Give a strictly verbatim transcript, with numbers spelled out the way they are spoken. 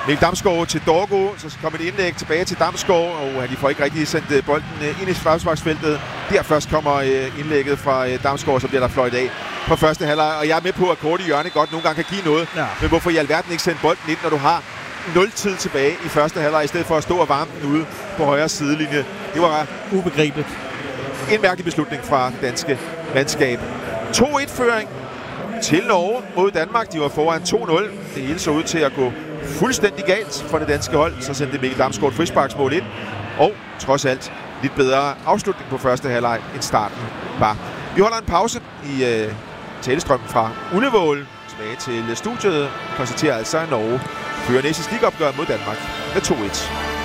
Mikkel Damsgaard til Dorgo, så kommer et indlæg tilbage til Damsgaard, og de får ikke rigtig sendt bolden ind i straffesparksfeltet. Der først kommer indlægget fra Damsgaard, så bliver der fløjt af på første halvleg. Og jeg er med på, at kort i hjørne godt nogle gange kan give noget. Ja. Men hvorfor i alverden ikke sende bolden ind, når du har nul tid tilbage i første halvleg, i stedet for at stå og varme den ude på højre sidelinje? Det var ubegribeligt. En mærkelig beslutning fra det danske mandskab. to et-føring til Norge mod Danmark. De var foran to nul. Det hele så ud til at gå fuldstændig galt for det danske hold. Så sendte Mikkel Damsgaard et frisparksmål ind. Og trods alt lidt bedre afslutning på første halvleg, end starten var. Vi holder en pause i øh, talestrømmen fra Ullevål. Tilbage til studiet. Konstaterer altså, at Norge fører næste stikopgør mod Danmark med to et.